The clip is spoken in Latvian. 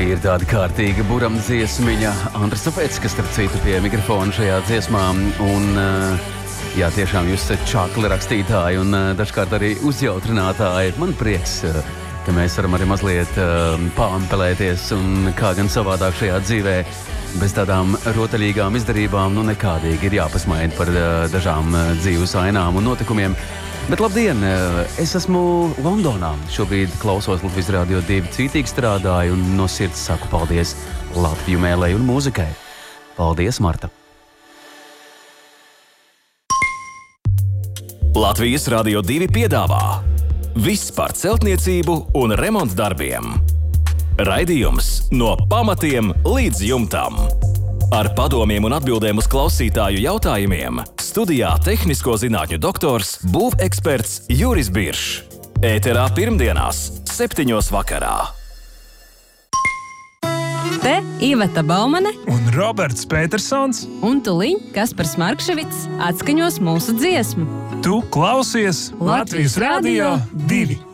Ir tāda kārtīga burama dziesmiņa, Andris Sapēts, kas starp citu pie mikrofona šajā dziesmā, un jā, tiešām jūs esat čakli rakstītāji un dažkārt arī uzjautrinātāji. Man prieks, ka mēs varam arī mazliet pāmpelēties un kā gan savādāk šajā dzīvē, bez tādām rotaļīgām izdarībām, nekādīgi ir jāpasmaida par dažām dzīves ainām un notikumiem. Bet labdien, es esmu Londonā. Šobrīd klausos Latvijas Radio 2 cītīgi strādāju un no sirds saku paldies Latviju mēlei un mūzikai. Paldies, Marta! Latvijas Radio 2 piedāvā viss par celtniecību un remontdarbiem. Raidījums no pamatiem līdz jumtam. Ar padomiem un atbildēm uz klausītāju jautājumiem studijā tehnisko zinātņu doktors, būveksperts Juris Biršs. Ēterā pirmdienās 7:00 vakarā. Te Iveta Baumane un Roberts Petersons un tuliņ Kaspars Markševits atskaņos mūsu dziesmu. Tu klausies Latvijas Radio 2.